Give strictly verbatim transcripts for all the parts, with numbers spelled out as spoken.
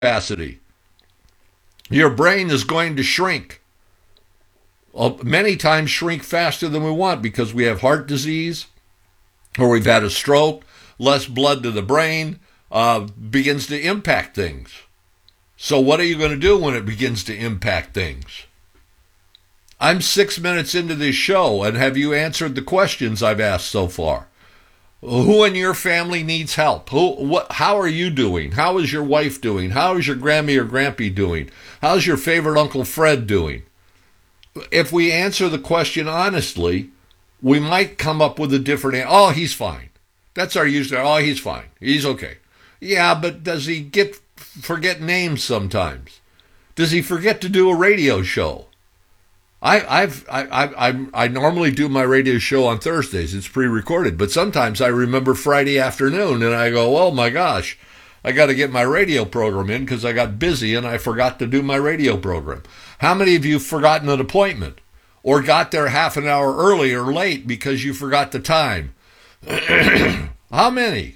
capacity. Your brain is going to shrink. Well, many times shrink faster than we want because we have heart disease or we've had a stroke. Less blood to the brain uh, begins to impact things. So what are you going to do when it begins to impact things? I'm six minutes into this show, and have you answered the questions I've asked so far? Who in your family needs help? Who? What? How are you doing? How is your wife doing? How is your Grammy or Grampy doing? How's your favorite Uncle Fred doing? If we answer the question honestly, we might come up with a different answer. Oh, he's fine. That's our usual. Oh, he's fine. He's okay. Yeah, but does he get forget names sometimes? Does he forget to do a radio show? I, I've, I, I, I, I normally do my radio show on Thursdays. It's pre-recorded, but sometimes I remember Friday afternoon and I go, oh my gosh, I got to get my radio program in because I got busy and I forgot to do my radio program. How many of you have forgotten an appointment or got there half an hour early or late because you forgot the time? How many?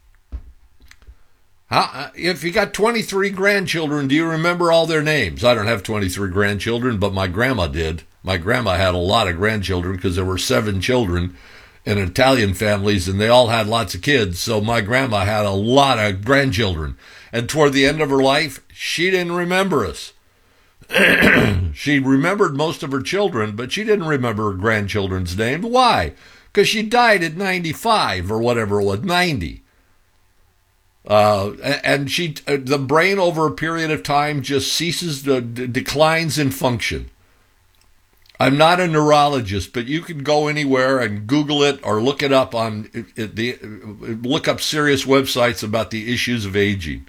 How, if you got twenty-three grandchildren, do you remember all their names? I don't have twenty-three grandchildren, but my grandma did. My grandma had a lot of grandchildren because there were seven children in Italian families, and they all had lots of kids. So my grandma had a lot of grandchildren. And toward the end of her life, she didn't remember us. She remembered most of her children, but she didn't remember her grandchildren's names. Why? Because she died at ninety-five or whatever it was, ninety. Uh, and she, uh, the brain over a period of time just ceases to, d- declines in function. I'm not a neurologist, but you can go anywhere and Google it or look it up on it, it, the, look up serious websites about the issues of aging.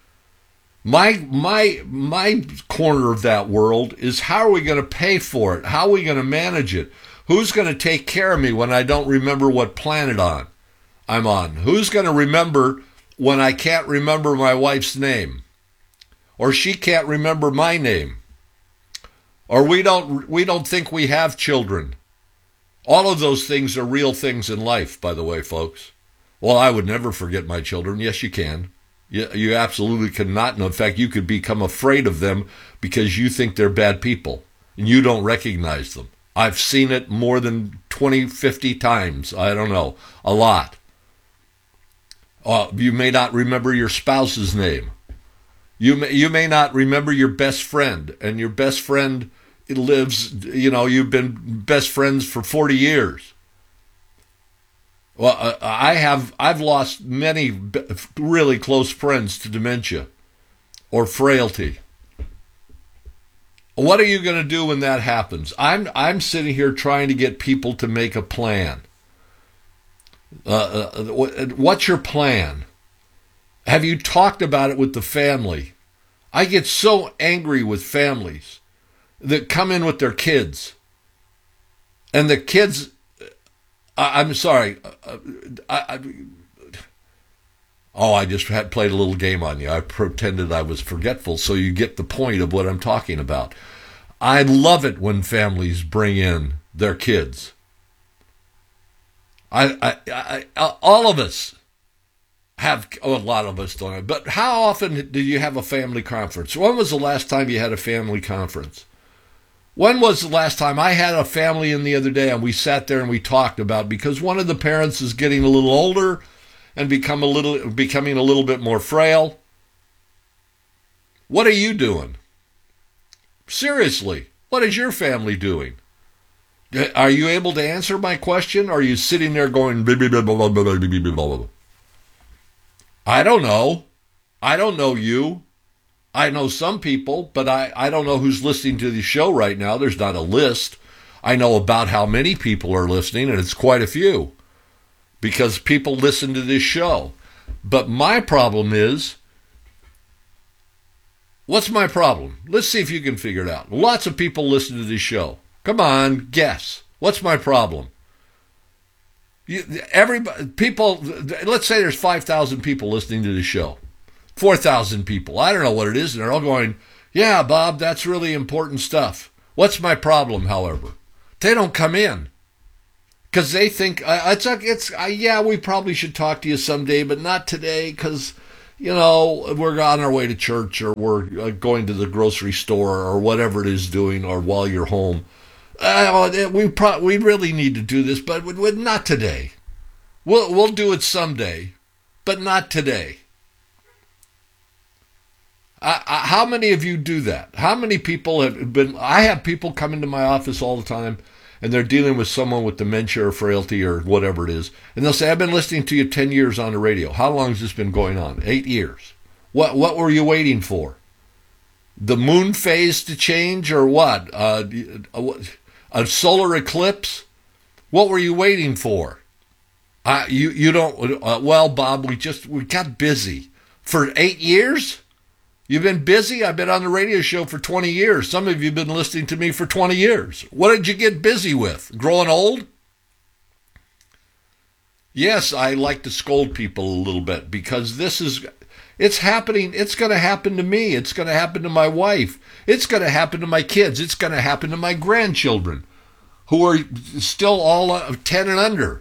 My, my, my corner of that world is how are we going to pay for it? How are we going to manage it? Who's going to take care of me when I don't remember what planet on I'm on? Who's going to remember when I can't remember my wife's name, or she can't remember my name, or we don't we don't think we have children? All of those things are real things in life, by the way, folks. Well, I would never forget my children. Yes, you can. You, you absolutely cannot. And in fact, you could become afraid of them because you think they're bad people, and you don't recognize them. I've seen it more than twenty, fifty times. I don't know, a lot. Uh, you may not remember your spouse's name. You may, you may not remember your best friend, and your best friend lives, you know, you've been best friends for forty years. Well, uh, I have, I've lost many really close friends to dementia or frailty. What are you going to do when that happens? I'm, I'm sitting here trying to get people to make a plan. Uh, uh, what's your plan? Have you talked about it with the family? I get so angry with families that come in with their kids. And the kids, I, I'm sorry, uh, I, I, oh, I just had played a little game on you. I pretended I was forgetful so you get the point of what I'm talking about. I love it when families bring in their kids. I, I, I, all of us have, oh, a lot of us don't, but how often do you have a family conference? When was the last time you had a family conference? When was the last time I had a family in the other day and we sat there and we talked about, because one of the parents is getting a little older and become a little, becoming a little bit more frail. What are you doing? Seriously, what is your family doing? Are you able to answer my question? Or are you sitting there going, blah, blah, blah, blah, blah, blah, blah, blah, blah? I don't know. I don't know you. I know some people, but I, I don't know who's listening to the show right now. There's not a list. I know about how many people are listening, and it's quite a few, because people listen to this show. But my problem is, what's my problem? Let's see if you can figure it out. Lots of people listen to this show. Come on, guess. What's my problem? You, everybody, people, let's say there's five thousand people listening to the show. four thousand people. I don't know what it is. And they're all going, yeah, Bob, that's really important stuff. What's my problem, however? They don't come in. Because they think, uh, it's, it's uh, yeah, we probably should talk to you someday, but not today, because, you know, we're on our way to church or we're going to the grocery store or whatever it is doing, or while you're home. Uh, we pro- we really need to do this, but not today. We'll we'll do it someday, but not today. Uh, how many of you do that? How many people have been? I have people come into my office all the time, and they're dealing with someone with dementia or frailty or whatever it is, and they'll say, "I've been listening to you ten years on the radio. How long has this been going on?" Eight years. What what were you waiting for? The moon phase to change, or what? Uh, a solar eclipse? What were you waiting for? Uh, you you don't. Uh, well, Bob, we just we got busy for eight years. You've been busy? I've been on the radio show for twenty years. Some of you have been listening to me for twenty years. What did you get busy with? Growing old? Yes, I like to scold people a little bit because this is, it's happening. It's going to happen to me. It's going to happen to my wife. It's going to happen to my kids. It's going to happen to my grandchildren who are still all ten and under.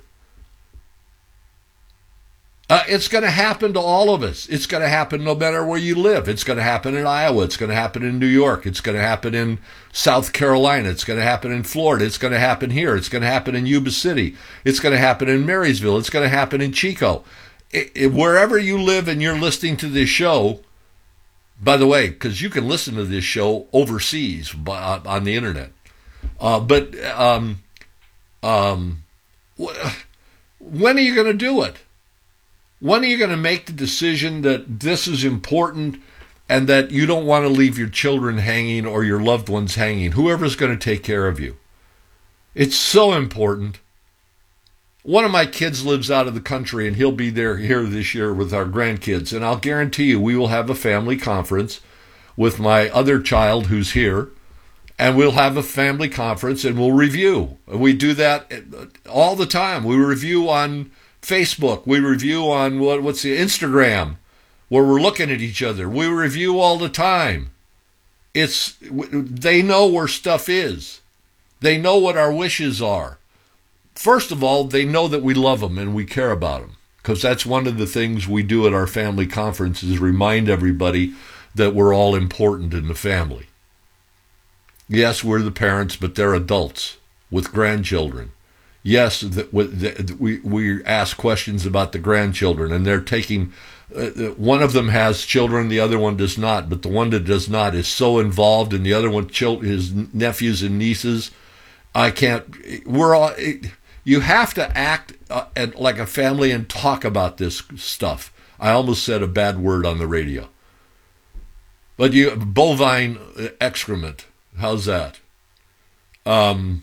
Uh, it's going to happen to all of us. It's going to happen no matter where you live. It's going to happen in Iowa. It's going to happen in New York. It's going to happen in South Carolina. It's going to happen in Florida. It's going to happen here. It's going to happen in Yuba City. It's going to happen in Marysville. It's going to happen in Chico. It, it, wherever you live and you're listening to this show, by the way, because you can listen to this show overseas by, on the internet. Uh, but um, um, when are you going to do it? When are you going to make the decision that this is important and that you don't want to leave your children hanging or your loved ones hanging, whoever's going to take care of you? It's so important. One of my kids lives out of the country, and he'll be there here this year with our grandkids, and I'll guarantee you we will have a family conference with my other child who's here, and we'll have a family conference, and we'll review. We do that all the time. We review on Facebook. We review on what, what's the Instagram, where we're looking at each other. We review all the time. It's they know where stuff is. They know what our wishes are. First of all, they know that we love them and we care about them, because that's one of the things we do at our family conference is remind everybody that we're all important in the family. Yes, we're the parents, but they're adults with grandchildren. Yes, that we we ask questions about the grandchildren, and they're taking. Uh, one of them has children, the other one does not. But the one that does not is so involved, and the other one, his nephews and nieces. I can't. We're all. You have to act uh, like a family and talk about this stuff. I almost said a bad word on the radio. But you bovine excrement. How's that? Um.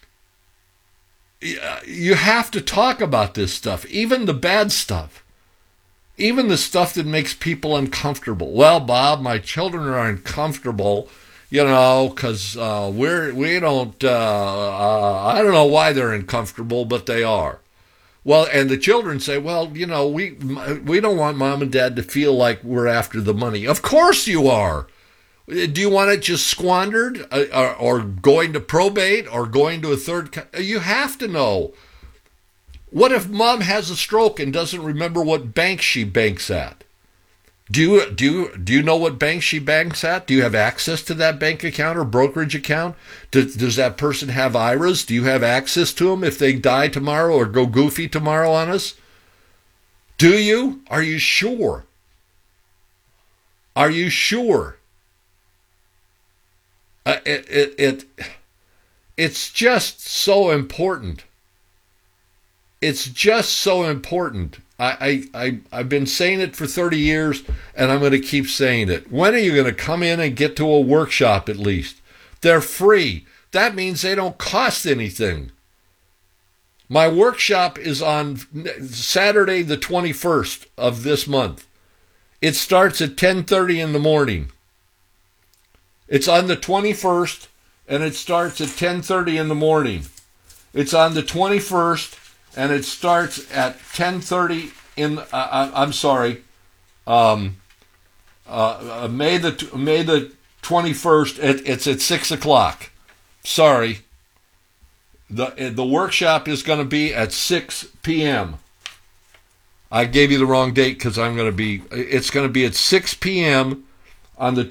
You have to talk about this stuff, even the bad stuff, even the stuff that makes people uncomfortable. Well, Bob, my children are uncomfortable, you know, because uh, we're we don't. Uh, uh, I don't know why they're uncomfortable, but they are. Well, and the children say, well, you know, we we don't want mom and dad to feel like we're after the money. Of course you are. Do you want it just squandered or, or going to probate or going to a third? Co- you have to know. What if mom has a stroke and doesn't remember what bank she banks at? Do you, do you, do you know what bank she banks at? Do you have access to that bank account or brokerage account? Does, does that person have I R As? Do you have access to them if they die tomorrow or go goofy tomorrow on us? Do you? Are you sure? Are you sure? Uh, it, it it it's just so important. It's just so important. I, I, I, I've been saying it for thirty years, and I'm going to keep saying it. When are you going to come in and get to a workshop at least? They're free. That means they don't cost anything. My workshop is on Saturday the twenty-first of this month. It starts at ten thirty in the morning. It's on the twenty-first, and it starts at ten thirty in the morning. It's on the twenty-first, and it starts at ten thirty in. Uh, I'm sorry, um, uh, May the May the twenty-first. It, it's at six o'clock. Sorry. the The workshop is going to be at six p.m. I gave you the wrong date because I'm going to be, it's going to be at six p.m. on the